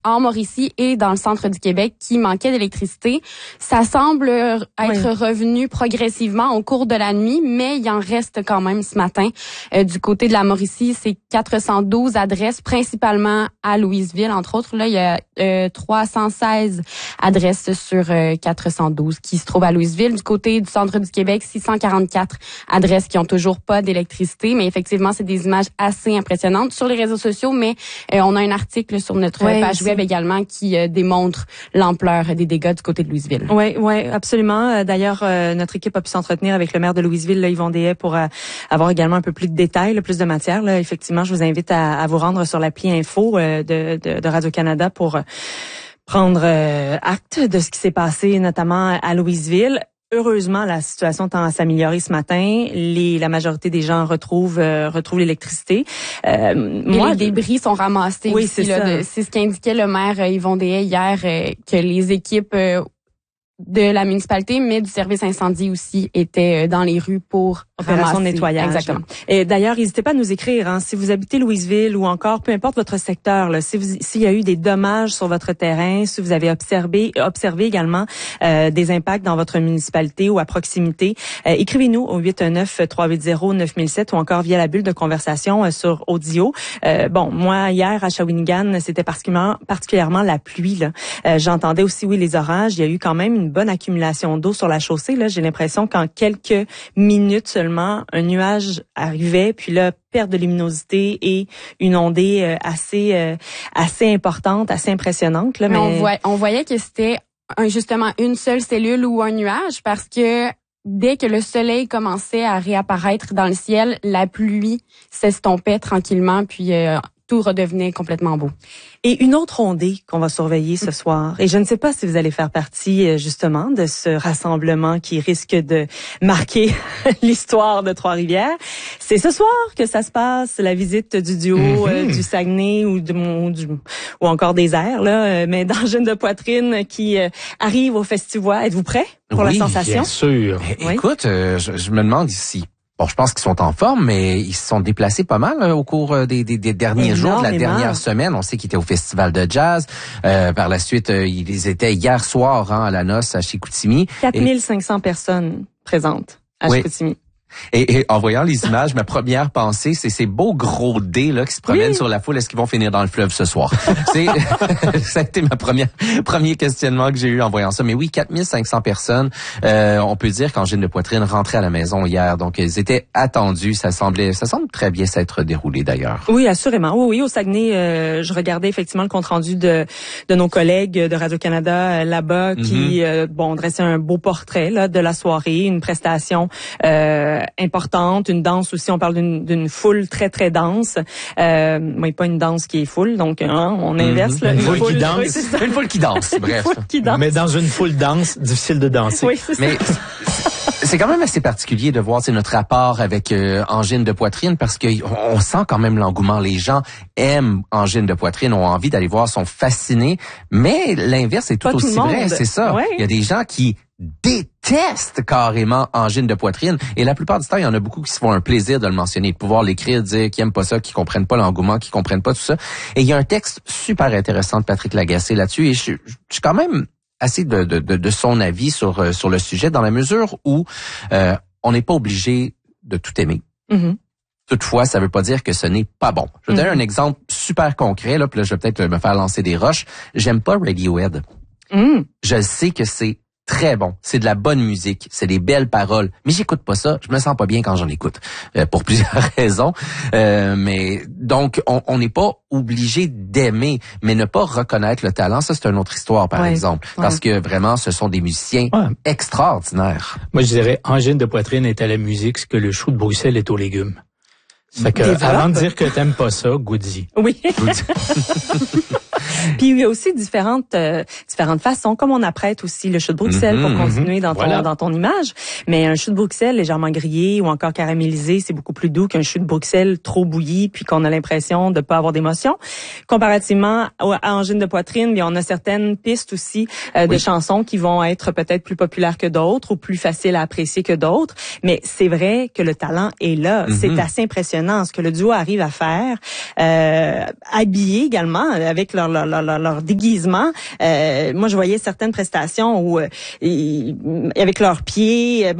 en Mauricie et dans le centre du Québec qui manquait d'électricité. Ça semble être revenu progressivement au cours de la nuit, mais il en reste quand même ce matin. Du côté de la Mauricie, c'est 412 adresses, principalement à Louisville, entre autres. Là, il y a 316 adresses sur 412 qui se trouvent à Louisville. Du côté du centre du Québec, 644 adresses qui ont toujours pas d'électricité, mais effectivement, c'est des images assez impressionnantes sur les réseaux sociaux, mais on a un article sur notre page web également qui démontre l'ampleur des dégâts du côté de Louisville. Oui, absolument. D'ailleurs, notre équipe a pu s'entretenir avec le maire de Louisville, là, Yvon Deshaies, pour avoir également un peu plus de détails, plus de matière. Là. Effectivement, je vous invite à vous rendre sur l'appli Info de Radio-Canada pour prendre acte de ce qui s'est passé, notamment à Louisville. Heureusement, la situation tend à s'améliorer ce matin. La majorité des gens retrouvent l'électricité. Et les débris sont ramassés. Oui, aussi, c'est c'est ce qu'indiquait le maire Yvon Deshaies hier, que les équipes de la municipalité, mais du service incendie aussi étaient dans les rues pour opération de nettoyage. Exactement. Et d'ailleurs, n'hésitez pas à nous écrire si vous habitez Louisville ou encore peu importe votre secteur, là, s'il y a eu des dommages sur votre terrain, si vous avez observé également des impacts dans votre municipalité ou à proximité, écrivez-nous au 819-380-9007 ou encore via la bulle de conversation sur audio. Moi hier à Shawinigan, c'était particulièrement la pluie là. J'entendais aussi les orages, il y a eu quand même une bonne accumulation d'eau sur la chaussée là, j'ai l'impression qu'en quelques minutes seulement, un nuage arrivait, puis là, perte de luminosité et une ondée assez importante, assez impressionnante. Là, mais on voyait que c'était justement une seule cellule ou un nuage parce que dès que le soleil commençait à réapparaître dans le ciel, la pluie s'estompait tranquillement, puis tout redevenait complètement beau. Et une autre ondée qu'on va surveiller ce soir, et je ne sais pas si vous allez faire partie justement de ce rassemblement qui risque de marquer l'histoire de Trois-Rivières, c'est ce soir que ça se passe, la visite du duo du Saguenay ou encore des Airs, là, mais d'Angine de Poitrine qui arrive au Festivois. Êtes-vous prêts pour la sensation? Bien sûr. Écoute, je me demande ici. Bon, je pense qu'ils sont en forme, mais ils se sont déplacés pas mal au cours des derniers jours, de la dernière semaine. On sait qu'ils étaient au Festival de jazz. Par la suite, ils étaient hier soir à la noce à Chicoutimi. 4500 personnes présentes à Chicoutimi. Et en voyant les images, ma première pensée, c'est ces beaux gros dés là qui se promènent sur la foule. Est-ce qu'ils vont finir dans le fleuve ce soir? Ça a été premier questionnement que j'ai eu en voyant ça. Mais oui, 4500 personnes. On peut dire qu'Angine de Poitrine rentrait à la maison hier. Donc, ils étaient attendus. Ça semble très bien s'être déroulé d'ailleurs. Oui, assurément. Oui, au Saguenay, je regardais effectivement le compte-rendu de nos collègues de Radio-Canada là-bas qui, dressaient un beau portrait là de la soirée, une prestation importante, une danse aussi, on parle d'une foule très très dense, mais pas une danse qui est foule, donc on inverse là, une foule qui danse, une foule qui danse, bref. Mais dans une foule dense, difficile de danser. Oui, c'est ça. Mais c'est quand même assez particulier de voir notre rapport avec Angine de Poitrine parce que on sent quand même l'engouement. Les gens aiment Angine de Poitrine, ont envie d'aller voir, sont fascinés, mais l'inverse est tout aussi vrai, c'est ça. Ouais. Il y a des gens qui détestent carrément Angine de Poitrine et la plupart du temps, il y en a beaucoup qui se font un plaisir de le mentionner, de pouvoir l'écrire, dire qu'ils aiment pas ça, qu'ils comprennent pas l'engouement, qu'ils comprennent pas tout ça. Et il y a un texte super intéressant de Patrick Lagacé là-dessus et je suis quand même assez de son avis sur le sujet dans la mesure où on n'est pas obligé de tout aimer. Toutefois, ça veut pas dire que ce n'est pas bon. Je vais donner un exemple super concret là, puis là je vais peut-être me faire lancer des roches. J'aime pas Radiohead. Je sais que c'est très bon, c'est de la bonne musique, c'est des belles paroles, mais j'écoute pas ça, je me sens pas bien quand j'en écoute, pour plusieurs raisons. Mais donc, on n'est pas obligé d'aimer, mais ne pas reconnaître le talent, ça c'est une autre histoire par exemple, parce que vraiment, ce sont des musiciens extraordinaires. Moi, je dirais, Angine de Poitrine est à la musique ce que le chou de Bruxelles est aux légumes. Fait que, avant de dire que t'aimes pas ça, goûte-y. Oui. Puis il y a aussi différentes façons, comme on apprête aussi le chou de Bruxelles pour continuer dans ton image. Mais un chou de Bruxelles légèrement grillé ou encore caramélisé, c'est beaucoup plus doux qu'un chou de Bruxelles trop bouilli puis qu'on a l'impression de pas avoir d'émotion. Comparativement à Angine de Poitrine, bien, on a certaines pistes aussi de chansons qui vont être peut-être plus populaires que d'autres ou plus faciles à apprécier que d'autres. Mais c'est vrai que le talent est là. C'est assez impressionnant ce que le duo arrive à faire. Habillé également avec leur leur déguisement. Moi, je voyais certaines prestations où avec leurs pieds,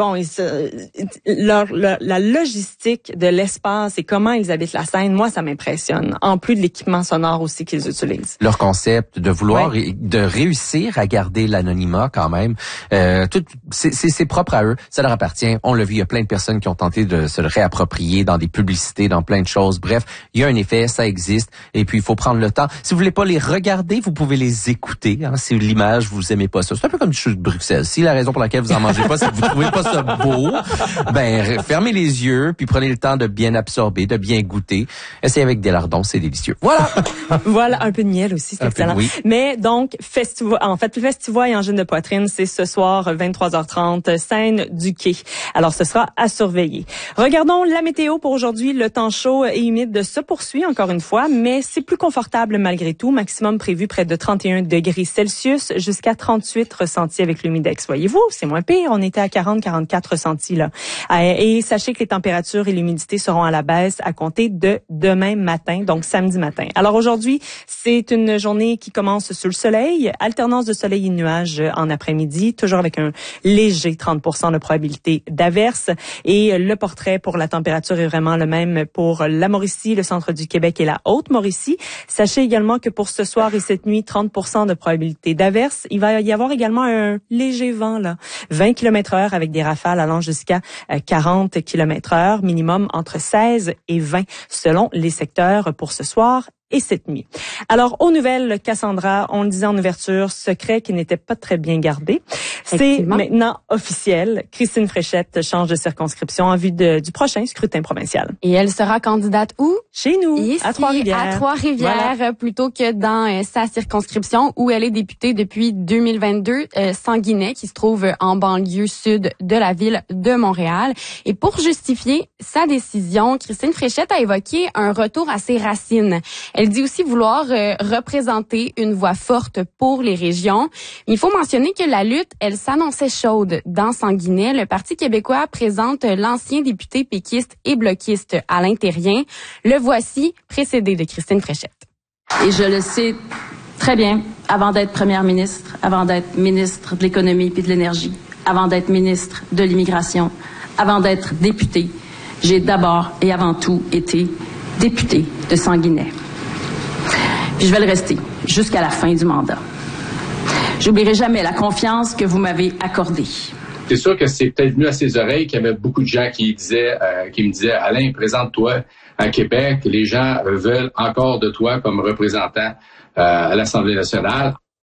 la logistique de l'espace et comment ils habitent la scène, moi, ça m'impressionne. En plus de l'équipement sonore aussi qu'ils utilisent. Leur concept de vouloir et de réussir à garder l'anonymat quand même, c'est propre à eux, ça leur appartient. On l'a vu, il y a plein de personnes qui ont tenté de se le réapproprier dans des publicités, dans plein de choses. Bref, il y a un effet, ça existe, et puis il faut prendre le temps. Si vous voulez pas les regarder, vous pouvez les écouter. Hein, si l'image, vous aimez pas ça. C'est un peu comme du chou de Bruxelles. Si la raison pour laquelle vous en mangez pas, c'est que vous trouvez pas ça beau, fermez les yeux, puis prenez le temps de bien absorber, de bien goûter. Essayez avec des lardons, c'est délicieux. Voilà! Voilà, un peu de miel aussi, c'est excellent. Oui. Mais donc, le Festival et Angine de poitrine, c'est ce soir, 23h30, scène du Quai. Alors, ce sera à surveiller. Regardons la météo pour aujourd'hui. Le temps chaud et humide se poursuit encore une fois, mais c'est plus confortable malgré tout. Maximum prévu près de 31 degrés Celsius jusqu'à 38 ressentis avec l'humidex. Voyez-vous, c'est moins pire. On était à 40-44 ressentis là. Et sachez que les températures et l'humidité seront à la baisse à compter de demain matin, donc samedi matin. Alors aujourd'hui, c'est une journée qui commence sous le soleil, alternance de soleil et nuages en après-midi, toujours avec un léger 30% de probabilité d'averse. Et le portrait pour la température est vraiment le même pour la Mauricie, le centre du Québec et la Haute-Mauricie. Sachez également que pour ce soir et cette nuit, 30% de probabilité d'averse. Il va y avoir également un léger vent, 20 km/h avec des rafales allant jusqu'à 40 km/h, minimum entre 16 et 20 selon les secteurs pour ce soir et cette nuit. Alors, aux nouvelles, Cassandra, on le disait en ouverture, secret qui n'était pas très bien gardé. C'est maintenant officiel. Christine Fréchette change de circonscription en vue du prochain scrutin provincial. Et elle sera candidate où? Chez nous, ici, à Trois-Rivières. À Trois-Rivières, voilà. Plutôt que dans sa circonscription où elle est députée depuis 2022, Sanguinet, qui se trouve en banlieue sud de la ville de Montréal. Et pour justifier sa décision, Christine Fréchette a évoqué un retour à ses racines. Elle dit aussi vouloir représenter une voix forte pour les régions. Il faut mentionner que la lutte, elle s'annonçait chaude dans Sanguinet. Le Parti québécois présente l'ancien député péquiste et bloquiste Alain Thérien. Le voici, précédé de Christine Fréchette. Et je le sais très bien, avant d'être première ministre, avant d'être ministre de l'économie puis de l'énergie, avant d'être ministre de l'immigration, avant d'être députée, j'ai d'abord et avant tout été députée de Sanguinet. Puis je vais le rester jusqu'à la fin du mandat. J'oublierai jamais la confiance que vous m'avez accordée. C'est sûr que c'est peut-être venu à ses oreilles qu'il y avait beaucoup de gens qui me disaient Alain, présente-toi à Québec. Les gens veulent encore de toi comme représentant à l'Assemblée nationale.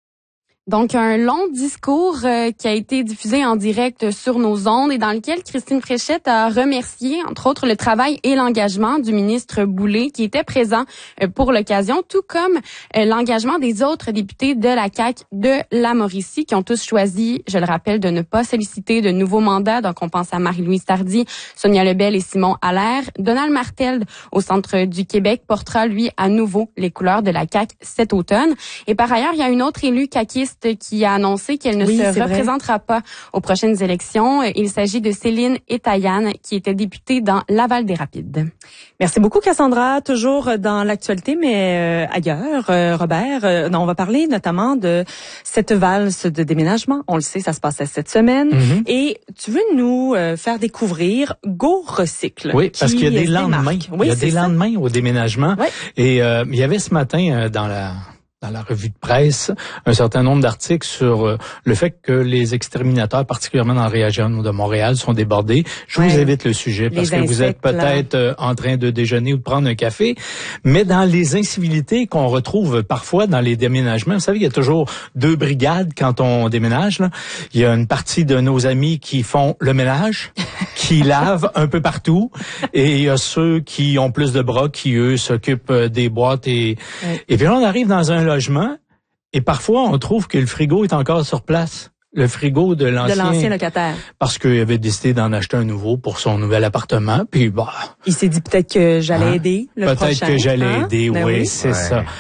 Donc, un long discours qui a été diffusé en direct sur nos ondes et dans lequel Christine Fréchette a remercié, entre autres, le travail et l'engagement du ministre Boulay qui était présent pour l'occasion, tout comme l'engagement des autres députés de la CAQ de la Mauricie qui ont tous choisi, je le rappelle, de ne pas solliciter de nouveaux mandats. Donc, on pense à Marie-Louise Tardy, Sonia Lebel et Simon Allaire. Donald Martel, au centre du Québec, portera, lui, à nouveau les couleurs de la CAQ cet automne. Et par ailleurs, il y a une autre élue caquiste qui a annoncé qu'elle ne se représentera pas aux prochaines élections. Il s'agit de Céline Etayan, qui était députée dans Laval-des-Rapides. Merci beaucoup, Cassandra. Toujours dans l'actualité, mais ailleurs, Robert. On va parler notamment de cette valse de déménagement. On le sait, ça se passait cette semaine. Mm-hmm. Et tu veux nous faire découvrir Go Recycle. Oui, parce qu'il y a des lendemains. Oui, il y a des lendemains au déménagement. Oui. Et il y avait ce matin dans la revue de presse, un certain nombre d'articles sur le fait que les exterminateurs, particulièrement dans la région de Montréal, sont débordés. Je vous évite le sujet parce que vous êtes peut-être en train de déjeuner ou de prendre un café. Mais dans les incivilités qu'on retrouve parfois dans les déménagements, vous savez, il y a toujours 2 brigades quand on déménage. Là. Il y a une partie de nos amis qui font le ménage, qui lavent un peu partout, et il y a ceux qui ont plus de bras, qui, eux, s'occupent des boîtes. Et puis là, on arrive dans un logement, et parfois, on trouve que le frigo est encore sur place. Le frigo de l'ancien locataire. Parce qu'il avait décidé d'en acheter un nouveau pour son nouvel appartement. Puis il s'est dit peut-être que j'allais aider le prochain. Peut-être que j'allais aider, oui, c'est ça.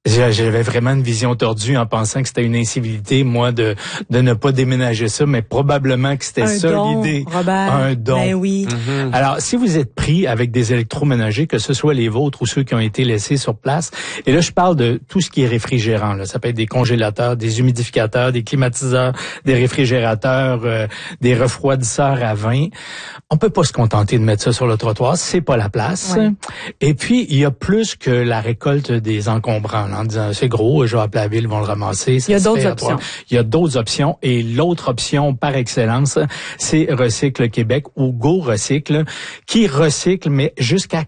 J'avais vraiment une vision tordue en pensant que c'était une incivilité, moi, de ne pas déménager ça, mais probablement que c'était ça l'idée. Robert. Un don. Ben oui. Mm-hmm. Alors, si vous êtes pris avec des électroménagers, que ce soit les vôtres ou ceux qui ont été laissés sur place, et là, je parle de tout ce qui est réfrigérant, là. Ça peut être des congélateurs, des humidificateurs, des climatiseurs, des réfrigérateurs, des refroidisseurs à vin. On peut pas se contenter de mettre ça sur le trottoir, c'est pas la place. Ouais. Et puis, il y a plus que la récolte des encombrants, là, en disant c'est gros, je vais appeler la ville, ils vont le ramasser. Il y a d'autres options. Il y a d'autres options, et l'autre option par excellence, c'est Recycle Québec ou Go Recycle, qui recycle, mais jusqu'à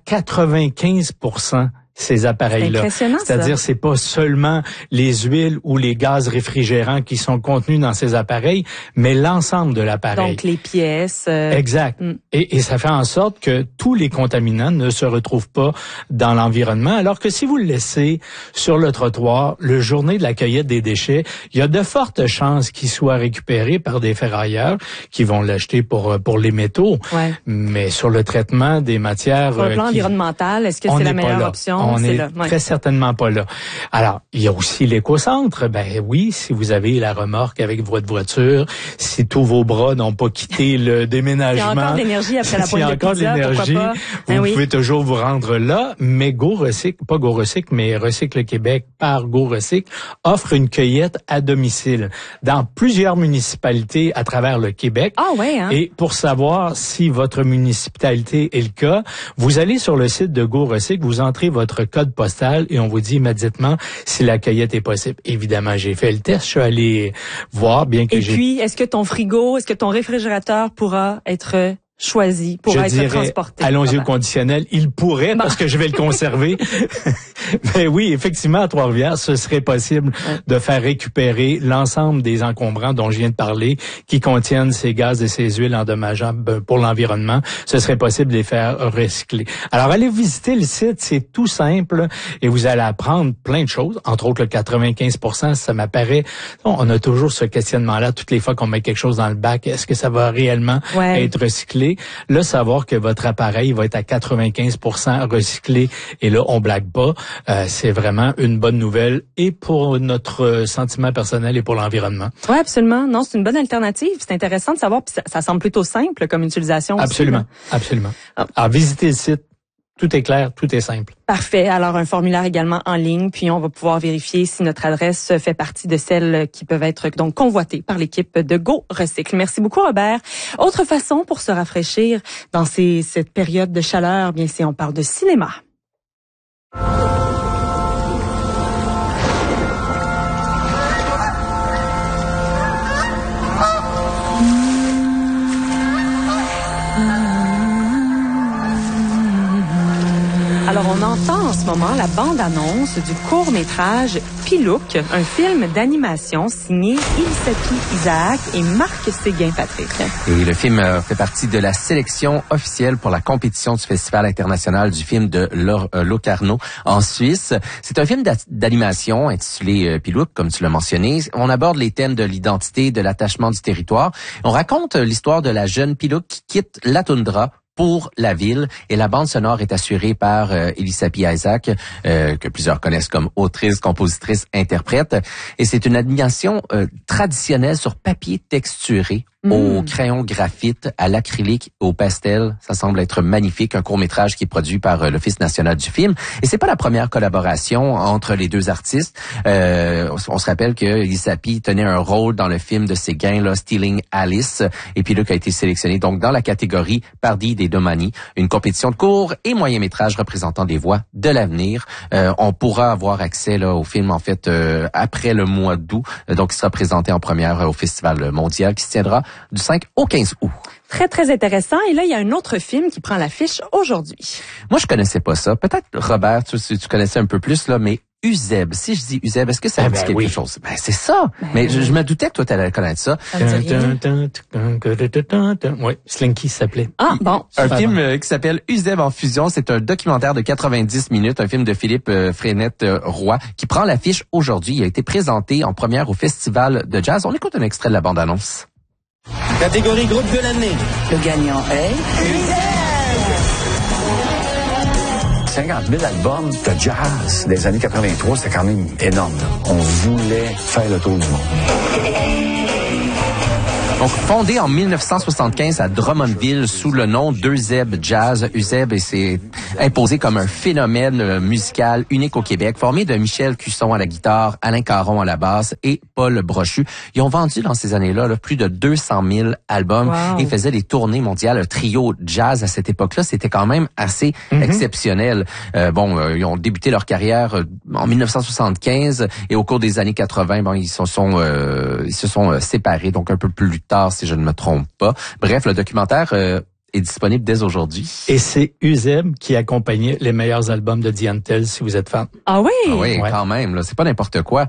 95% ces appareils-là. C'est-à-dire, c'est pas seulement les huiles ou les gaz réfrigérants qui sont contenus dans ces appareils, mais l'ensemble de l'appareil. Donc, les pièces. Exact. Et ça fait en sorte que tous les contaminants ne se retrouvent pas dans l'environnement, alors que si vous le laissez sur le trottoir, le journée de la cueillette des déchets, il y a de fortes chances qu'il soit récupéré par des ferrailleurs qui vont l'acheter pour les métaux. Ouais. Mais sur le traitement des matières... Sur le plan environnemental, est-ce que c'est la meilleure option? On n'est très certainement pas là. Alors, il y a aussi l'éco-centre. Ben oui, si vous avez la remorque avec votre voiture, si tous vos bras n'ont pas quitté le déménagement... Il y a encore de l'énergie après la pointe de pizza, pourquoi pas? Vous pouvez toujours vous rendre là, mais Go Recycle, pas Go Recycle, mais Recycle Québec par Go Recycle, offre une cueillette à domicile dans plusieurs municipalités à travers le Québec. Ah ouais, hein? Et pour savoir si votre municipalité est le cas, vous allez sur le site de Go Recycle, vous entrez votre code postal et on vous dit immédiatement si la cueillette est possible. Évidemment, j'ai fait le test, je suis allé voir, bien que j'ai... Et puis, est-ce que ton frigo, est-ce que ton réfrigérateur pourra être choisi pour être transporté? Allons-y au conditionnel. Il pourrait, parce que je vais le conserver. Mais oui, effectivement, à Trois-Rivières, ce serait possible de faire récupérer l'ensemble des encombrants dont je viens de parler, qui contiennent ces gaz et ces huiles endommageables pour l'environnement. Ce serait possible de les faire recycler. Alors, allez visiter le site, c'est tout simple, et vous allez apprendre plein de choses, entre autres le 95%, ça m'apparaît. On a toujours ce questionnement-là toutes les fois qu'on met quelque chose dans le bac. Est-ce que ça va réellement être recyclé? Là, savoir que votre appareil va être à 95% recyclé, et là, on blague pas, c'est vraiment une bonne nouvelle, et pour notre sentiment personnel et pour l'environnement. Oui, absolument. Non, c'est une bonne alternative. C'est intéressant de savoir, puis ça semble plutôt simple comme utilisation. Absolument, aussi, absolument. Alors, visitez le site. Tout est clair, tout est simple. Parfait. Alors, un formulaire également en ligne, puis on va pouvoir vérifier si notre adresse fait partie de celles qui peuvent être donc convoitées par l'équipe de Go Recycle. Merci beaucoup, Robert. Autre façon pour se rafraîchir dans cette période de chaleur, bien si on parle de cinéma. Alors, on entend en ce moment la bande-annonce du court-métrage Pilouk, un film d'animation signé Elisapie Isaac et Marc Séguin-Patrick. Et le film fait partie de la sélection officielle pour la compétition du Festival international du film de Locarno en Suisse. C'est un film d'animation intitulé Pilouk, comme tu l'as mentionné. On aborde les thèmes de l'identité, de l'attachement du territoire. On raconte l'histoire de la jeune Pilouk qui quitte la toundra pour la ville, et la bande sonore est assurée par Elisapie Isaac, que plusieurs connaissent comme autrice, compositrice, interprète. Et c'est une animation traditionnelle sur papier texturé, au crayon graphite, à l'acrylique, au pastel. Ça semble être magnifique, un court-métrage qui est produit par l'Office national du film. Et c'est pas la première collaboration entre les deux artistes. On se rappelle que Elisapie tenait un rôle dans le film de Séguin, là, Stealing Alice, et puis Luc a été sélectionné donc dans la catégorie Pardi des Domani, une compétition de court et moyen métrage représentant des voix de l'avenir. On pourra avoir accès là au film en fait après le mois d'août, donc il sera présenté en première au Festival mondial qui se tiendra du 5 au 15 août. Très, très intéressant. Et là, il y a un autre film qui prend l'affiche aujourd'hui. Moi, je connaissais pas ça. Peut-être, Robert, tu connaissais un peu plus, là, mais Uzeb. Si je dis Uzeb, est-ce que ça dit quelque chose? Ben, c'est ça. Mais je me doutais que toi, tu allais connaître ça. Oui, Slinky s'appelait. Ah, bon. Un film qui s'appelle Uzeb en fusion. C'est un documentaire de 90 minutes, un film de Philippe Frenette-Roy, qui prend l'affiche aujourd'hui. Il a été présenté en première au Festival de Jazz. On écoute un extrait de la bande-annonce. Catégorie groupe de l'année. Le gagnant est... 50 000 albums de jazz des années 83, c'était quand même énorme, là. On voulait faire le tour du monde. Donc, fondé en 1975 à Drummondville sous le nom d'Euseb Jazz, Euseb s'est imposé comme un phénomène musical unique au Québec, formé de Michel Cusson à la guitare, Alain Caron à la basse et Paul Brochu. Ils ont vendu dans ces années-là plus de 200 000 albums et faisaient des tournées mondiales. Le trio jazz à cette époque-là, c'était quand même assez exceptionnel. Ils ont débuté leur carrière en 1975 et au cours des années 80, ils se sont séparés, donc un peu plus tard, si je ne me trompe pas. Bref, le documentaire est disponible dès aujourd'hui. Et c'est Euseb qui accompagnait les meilleurs albums de Diane Tell, si vous êtes fan. Ah oui? Ah oui, quand même, là, c'est pas n'importe quoi.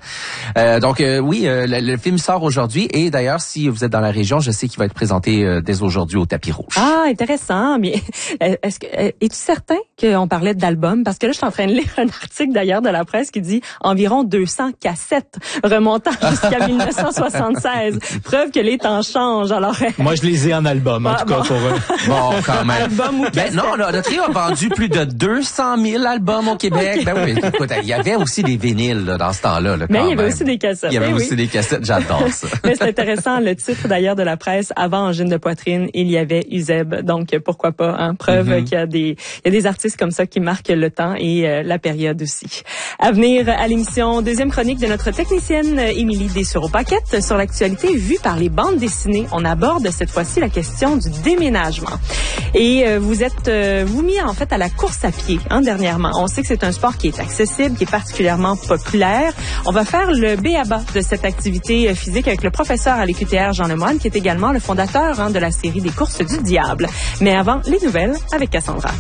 Le film sort aujourd'hui et d'ailleurs, si vous êtes dans la région, je sais qu'il va être présenté dès aujourd'hui au Tapis Rouge. Ah, intéressant. Mais es-tu certain qu'on parlait d'albums? Parce que là, je suis en train de lire un article d'ailleurs de la presse qui dit environ 200 cassettes remontant jusqu'à 1976. Preuve que les temps changent. Alors, moi, je les ai en album, en tout cas, pour eux. Bon, quand même. Album ou cassette? Non, le trio a vendu plus de 200 000 albums au Québec. Okay. Ben oui, écoute, il y avait aussi des vinyles là, dans ce temps-là. Là, mais il y avait aussi des cassettes. Il y avait aussi des cassettes, j'adore ça. Mais c'est intéressant, le titre d'ailleurs de la presse, avant Angine de poitrine, il y avait Euseb. Donc, pourquoi pas, hein? Preuve qu'il y a des artistes comme ça qui marquent le temps et la période aussi. À venir à l'émission, deuxième chronique de notre technicienne Émilie Dessureau-Paquette sur l'actualité vue par les bandes dessinées. On aborde cette fois-ci la question du déménagement. Et vous êtes mis en fait à la course à pied dernièrement. On sait que c'est un sport qui est accessible, qui est particulièrement populaire. On va faire le b.a.-ba de cette activité physique avec le professeur à l'EQTR Jean Lemoine, qui est également le fondateur de la série des courses du diable. Mais avant, les nouvelles avec Cassandra.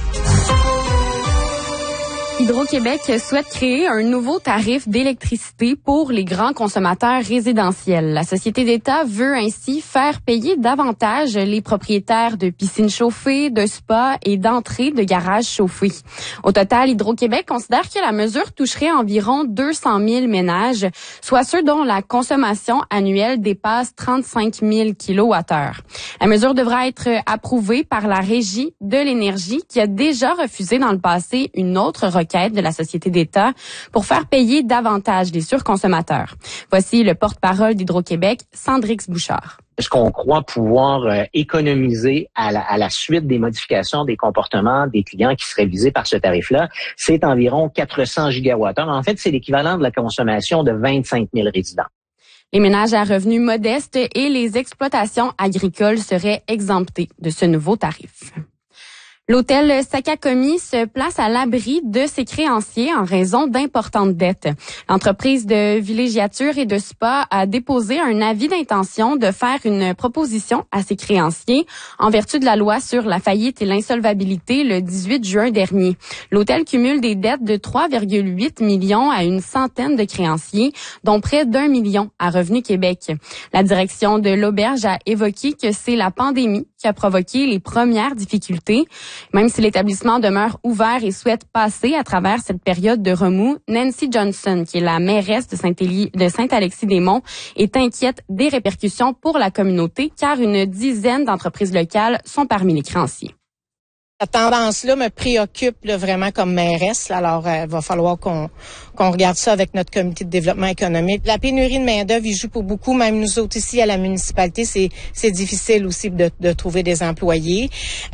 Hydro-Québec souhaite créer un nouveau tarif d'électricité pour les grands consommateurs résidentiels. La société d'État veut ainsi faire payer davantage les propriétaires de piscines chauffées, de spas et d'entrées de garages chauffés. Au total, Hydro-Québec considère que la mesure toucherait environ 200 000 ménages, soit ceux dont la consommation annuelle dépasse 35 000 kWh. La mesure devra être approuvée par la Régie de l'énergie qui a déjà refusé dans le passé une autre requête de la société d'État pour faire payer davantage les surconsommateurs. Voici le porte-parole d'Hydro-Québec, Sandrix Bouchard. Ce qu'on croit pouvoir économiser à la suite des modifications des comportements des clients qui seraient visés par ce tarif-là, c'est environ 400 gigawattheures. En fait, c'est l'équivalent de la consommation de 25 000 résidents. Les ménages à revenus modestes et les exploitations agricoles seraient exemptés de ce nouveau tarif. L'hôtel Sakakomi se place à l'abri de ses créanciers en raison d'importantes dettes. L'entreprise de villégiature et de spa a déposé un avis d'intention de faire une proposition à ses créanciers en vertu de la loi sur la faillite et l'insolvabilité le 18 juin dernier. L'hôtel cumule des dettes de 3,8 millions à une centaine de créanciers, dont près d'1 million à Revenu Québec. La direction de l'auberge a évoqué que c'est la pandémie qui a provoqué les premières difficultés. Même si l'établissement demeure ouvert et souhaite passer à travers cette période de remous, Nancy Johnson, qui est la mairesse de Saint-Alexis-des-Monts, est inquiète des répercussions pour la communauté car une dizaine d'entreprises locales sont parmi les créanciers. Cette tendance-là me préoccupe vraiment comme mairesse. Alors, il va falloir qu'on regarde ça avec notre comité de développement économique. La pénurie de main-d'œuvre, il joue pour beaucoup. Même nous autres ici à la municipalité, c'est difficile aussi de trouver des employés.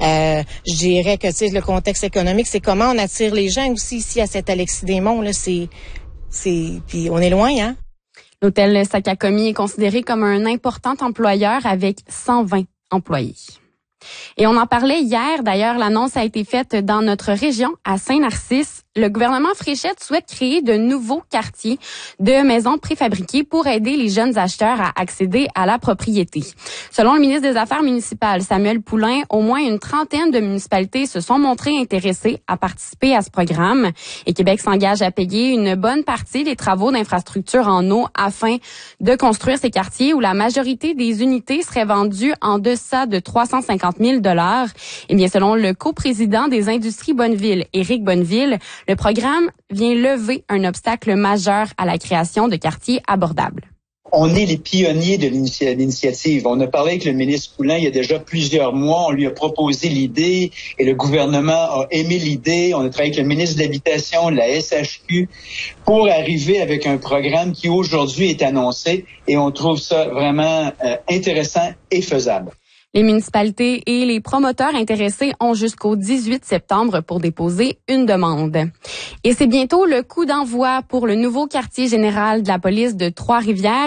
Je dirais que le contexte économique, c'est comment on attire les gens aussi ici à Saint-Alexis-des-Monts. Là, puis on est loin, hein. L'hôtel Sakakomi est considéré comme un important employeur avec 120 employés. Et on en parlait hier, d'ailleurs, l'annonce a été faite dans notre région, à Saint-Narcisse. Le gouvernement Fréchette souhaite créer de nouveaux quartiers de maisons préfabriquées pour aider les jeunes acheteurs à accéder à la propriété. Selon le ministre des Affaires municipales, Samuel Poulain, au moins une trentaine de municipalités se sont montrées intéressées à participer à ce programme. Et Québec s'engage à payer une bonne partie des travaux d'infrastructure en eau afin de construire ces quartiers où la majorité des unités seraient vendues en deçà de 350 000 $. Et bien, selon le coprésident des Industries Bonneville, Éric Bonneville, le programme vient lever un obstacle majeur à la création de quartiers abordables. On est les pionniers de l'initiative. On a parlé avec le ministre Poulin il y a déjà plusieurs mois. On lui a proposé l'idée et le gouvernement a aimé l'idée. On a travaillé avec le ministre de l'Habitation, la SHQ, pour arriver avec un programme qui aujourd'hui est annoncé et on trouve ça vraiment intéressant et faisable. Les municipalités et les promoteurs intéressés ont jusqu'au 18 septembre pour déposer une demande. Et c'est bientôt le coup d'envoi pour le nouveau quartier général de la police de Trois-Rivières.